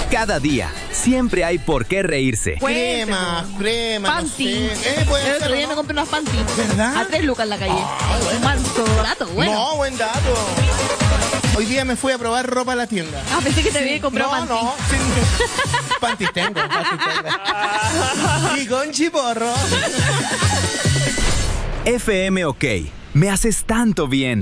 Cada día, siempre hay por qué reírse. Crema, Panty. no sé. El otro día me compré unas panty. ¿Verdad? A 3 lucas en la calle. Un manso dato, bueno. No, buen dato. Hoy día me fui a probar ropa a la tienda. Ah, pensé que te había comprado panty. No. Sí. Panties tengo. Y con chiporro. FM OK. Me haces tanto bien.